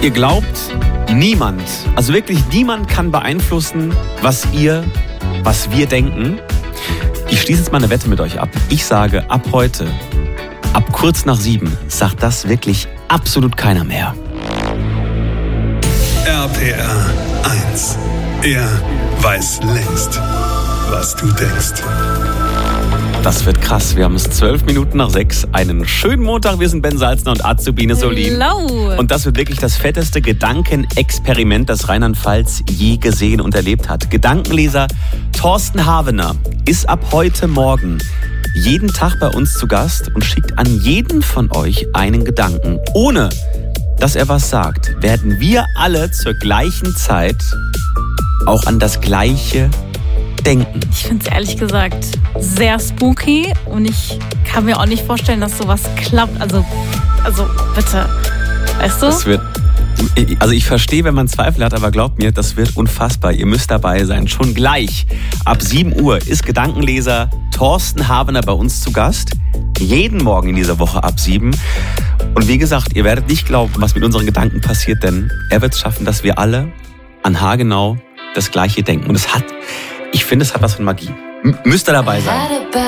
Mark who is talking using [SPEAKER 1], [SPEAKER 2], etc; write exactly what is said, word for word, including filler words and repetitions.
[SPEAKER 1] Ihr glaubt, niemand, also wirklich niemand kann beeinflussen, was ihr, was wir denken. Ich schließe jetzt mal eine Wette mit euch ab. Ich sage, ab heute, ab kurz nach sieben, sagt das wirklich absolut keiner mehr.
[SPEAKER 2] R P R eins. Er weiß längst, was du denkst.
[SPEAKER 1] Das wird krass. Wir haben es zwölf Minuten nach sechs. Einen schönen Montag. Wir sind Ben Salzner und Azubine Solin.
[SPEAKER 3] Hello.
[SPEAKER 1] Und das wird wirklich das fetteste Gedankenexperiment, das Rheinland-Pfalz je gesehen und erlebt hat. Gedankenleser Thorsten Havener ist ab heute Morgen jeden Tag bei uns zu Gast und schickt an jeden von euch einen Gedanken. Ohne dass er was sagt, werden wir alle zur gleichen Zeit auch an das Gleiche denken.
[SPEAKER 3] Ich finde es ehrlich gesagt sehr spooky und ich kann mir auch nicht vorstellen, dass sowas klappt. Also, also bitte, weißt du?
[SPEAKER 1] Das wird, also ich verstehe, wenn man Zweifel hat, aber glaubt mir, das wird unfassbar. Ihr müsst dabei sein. Schon gleich ab sieben Uhr ist Gedankenleser Thorsten Havener bei uns zu Gast. Jeden Morgen in dieser Woche ab sieben. Und wie gesagt, ihr werdet nicht glauben, was mit unseren Gedanken passiert, denn er wird es schaffen, dass wir alle an haargenau das Gleiche denken. Und es hat, ich finde, es hat was von Magie. M- müsst ihr dabei sein.